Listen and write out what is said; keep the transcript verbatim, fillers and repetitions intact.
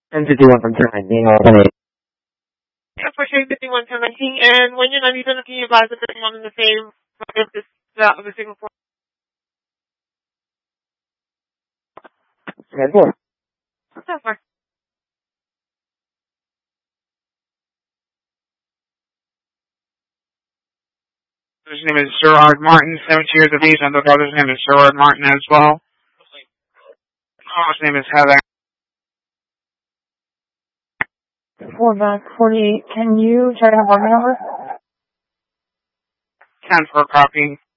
ten fifty-one from ten nineteen, all ten eight. Yeah, for sure, fifty-one, ten nineteen, and when you're not even looking at the one in the same, if this, uh, of the single form. ten four. So far. His name is Gerard Martin, seventy years of age, and the brother's name is Gerard Martin as well. Mom's name is Heather. Four back, forty-eight. Can you try to have one number? ten for copy.